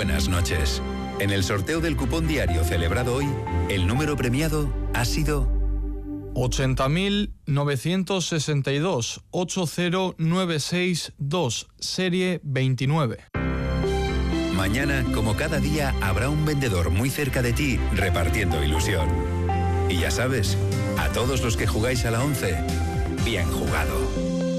buenas noches. En el sorteo del cupón diario celebrado hoy, el número premiado ha sido 80.962, 80962, serie 29. Mañana, como cada día, habrá un vendedor muy cerca de ti repartiendo ilusión. Y ya sabes, a todos los que jugáis a la 11, bien jugado.